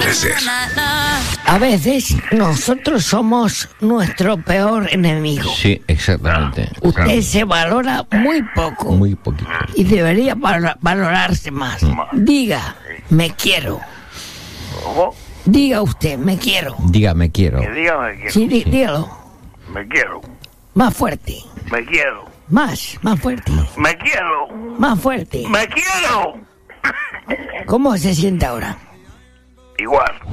puede ser. A veces nosotros somos nuestro peor enemigo. Sí, exactamente. Usted se valora muy poco. Muy poquito. Y debería valorarse más. Diga, me quiero. ¿Cómo? Diga usted, me quiero. Diga, me quiero. Que diga me quiero. Sí, dígalo. Me quiero. Más fuerte. Me quiero. Más fuerte. Me quiero. Más fuerte. Me quiero. ¿Cómo se siente ahora? Igual.